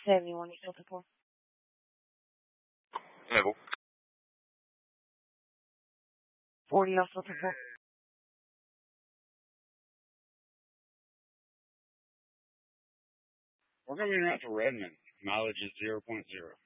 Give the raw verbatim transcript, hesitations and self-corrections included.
seventy-one, you looking for? Level. forty, you looking for? We're going to be out to Redmond. Mileage is zero point zero.